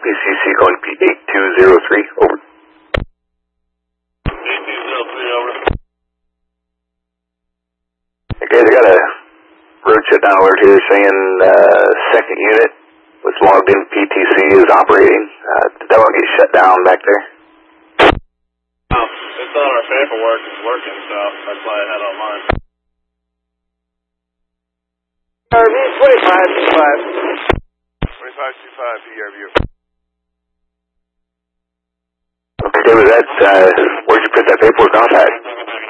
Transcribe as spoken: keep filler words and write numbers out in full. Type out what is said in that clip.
P C C calling P eight two zero three, over. eight two zero three, over. Hey guys, I got a road shutdown alert here saying uh, second unit was logged in P T C is operating. Uh, did that one get shut down back there? Oh, it's on our paperwork, it's working, so that's why I had it online. R V twenty-five two five. twenty-five two five, P R V. Okay, was that, uh, where'd you put that paperwork off at?